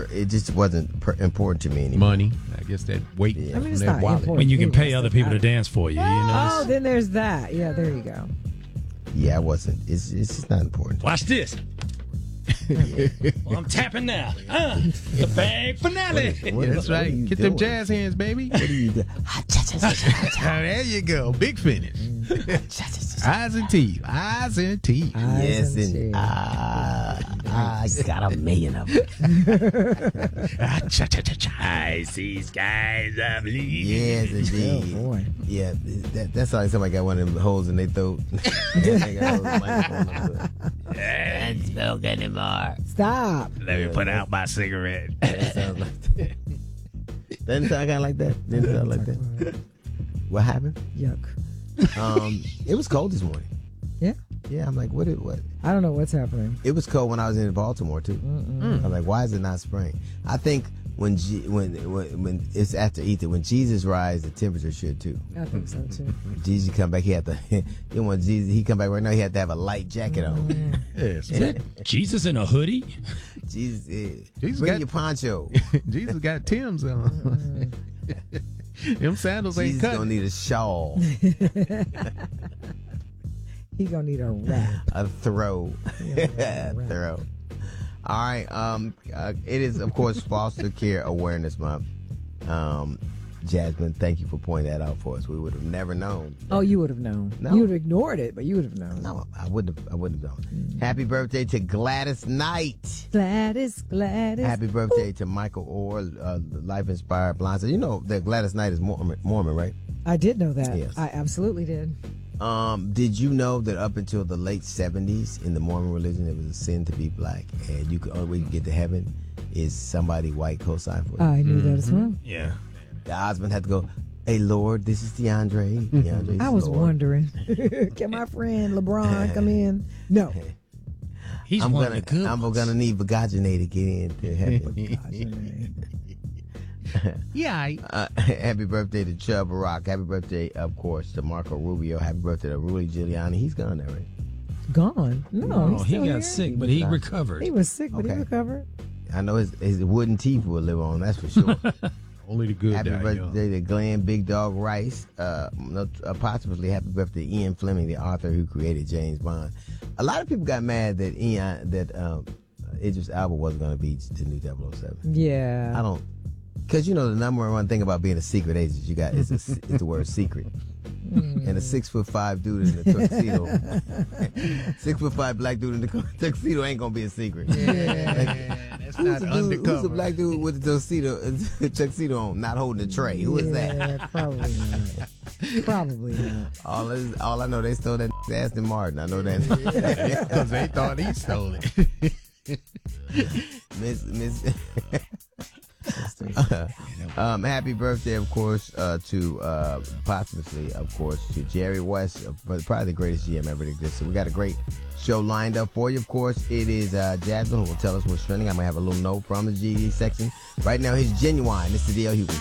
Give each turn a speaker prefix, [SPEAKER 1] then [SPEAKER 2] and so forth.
[SPEAKER 1] it just wasn't important to me anymore.
[SPEAKER 2] Money, I guess that weight.
[SPEAKER 1] Yeah.
[SPEAKER 3] I mean, it's
[SPEAKER 2] that
[SPEAKER 3] not
[SPEAKER 2] wallet.
[SPEAKER 3] important.
[SPEAKER 4] When you can pay other people to dance for you, you know.
[SPEAKER 3] Oh, then there's that. Yeah, there you go.
[SPEAKER 1] Yeah, I wasn't. It's just not important.
[SPEAKER 4] Watch this. Well, I'm tapping now. The bag finale.
[SPEAKER 2] That's right. Get them jazz hands, baby.
[SPEAKER 1] What do you do?
[SPEAKER 2] There you go. Big finish. Eyes and teeth. Eyes and teeth.
[SPEAKER 1] Yes, and I got $1 million of them.
[SPEAKER 4] I see skies of blue.
[SPEAKER 1] Yes, indeed.
[SPEAKER 3] Oh, boy.
[SPEAKER 1] Yeah, that's like somebody got one of them holes in their throat. Can't smoke anymore.
[SPEAKER 3] Stop.
[SPEAKER 4] Let me put out my cigarette.
[SPEAKER 1] That sounds like that. Doesn't sound kind of like that. Didn't sound like that. What happened?
[SPEAKER 3] Yuck.
[SPEAKER 1] It was cold this morning.
[SPEAKER 3] Yeah.
[SPEAKER 1] Yeah, I'm like, what?
[SPEAKER 3] I don't know what's happening.
[SPEAKER 1] It was cold when I was in Baltimore too. I'm like, why is it not spring? I think when it's after Easter, when Jesus rise, the temperature should too.
[SPEAKER 3] I think so too.
[SPEAKER 1] Jesus come back, he had to. You want Jesus? He come back right now. He had to have a light jacket on.
[SPEAKER 2] Yes.
[SPEAKER 4] Jesus in a hoodie?
[SPEAKER 1] Jesus,
[SPEAKER 2] Jesus
[SPEAKER 1] bring
[SPEAKER 2] got-
[SPEAKER 1] your poncho.
[SPEAKER 2] Jesus got Tim's on. Them sandals ain't
[SPEAKER 1] Jesus
[SPEAKER 2] cut.
[SPEAKER 1] gonna need a shawl,
[SPEAKER 3] He gonna need a wrap.
[SPEAKER 1] a throw, throw. All right. It is of course Foster Care Awareness Month. Jasmine, thank you for pointing that out for us. We would have never known.
[SPEAKER 3] Oh, you would have known.
[SPEAKER 1] No.
[SPEAKER 3] You would have ignored it, but you would have known.
[SPEAKER 1] No, I wouldn't have known. Happy birthday to Gladys Knight.
[SPEAKER 3] Gladys.
[SPEAKER 1] Happy birthday to Michael Orr, Life Inspired Blind. So you know that Gladys Knight is Mormon, right?
[SPEAKER 3] I did know that.
[SPEAKER 1] Yes.
[SPEAKER 3] I absolutely did.
[SPEAKER 1] Did you know that up until the late 70s in the Mormon religion, it was a sin to be black, and the only way you can get to heaven is somebody white co-sign for you?
[SPEAKER 3] I knew that as well.
[SPEAKER 4] Yeah.
[SPEAKER 1] The husband had to go, "Hey Lord, this is DeAndre." DeAndre's
[SPEAKER 3] I was
[SPEAKER 1] Lord.
[SPEAKER 3] wondering, can my friend LeBron come in? No.
[SPEAKER 4] He's
[SPEAKER 1] I'm
[SPEAKER 4] one
[SPEAKER 1] gonna,
[SPEAKER 4] of the good
[SPEAKER 1] I'm
[SPEAKER 4] ones.
[SPEAKER 1] gonna need Vagajane to get into heaven.
[SPEAKER 2] Yeah.
[SPEAKER 1] Happy birthday to Chubb Rock. Happy birthday, of course, to Marco Rubio. Happy birthday to Rudy Giuliani. He's gone there, right?
[SPEAKER 3] Gone. No,
[SPEAKER 4] Oh,
[SPEAKER 3] he's
[SPEAKER 4] he
[SPEAKER 3] still
[SPEAKER 4] got
[SPEAKER 3] here.
[SPEAKER 4] sick, but he recovered.
[SPEAKER 3] He was sick, but
[SPEAKER 1] Okay.
[SPEAKER 3] he recovered.
[SPEAKER 1] I know his wooden teeth will live on, that's for sure.
[SPEAKER 2] Only the good
[SPEAKER 1] Happy
[SPEAKER 2] die young.
[SPEAKER 1] birthday to Glenn Big Dog Rice. Possibly happy birthday to Ian Fleming, the author who created James Bond. A lot of people got mad that Idris Elba wasn't going to be the new 007.
[SPEAKER 3] Yeah.
[SPEAKER 1] I don't, because you know the number one thing about being a secret agent you got is the word secret. And a 6'5" dude in the tuxedo, 6'5" black dude in the tuxedo ain't gonna be a secret.
[SPEAKER 2] Yeah, that's not undercover.
[SPEAKER 1] Who's a black dude with the tuxedo on, not holding a tray? Who is that?
[SPEAKER 3] Yeah, probably not. Probably not.
[SPEAKER 1] All I know, they stole that Aston Martin. I know that.
[SPEAKER 2] Because they thought he stole it.
[SPEAKER 1] Miss. Happy birthday, of course, to posthumously, of course, to Jerry West, probably the greatest GM ever to exist. So we got a great show lined up for you. Of course, it is Jasmine who will tell us what's trending. I'm gonna have a little note from the GD section right now. Here's Genuine. This is the DL Hughley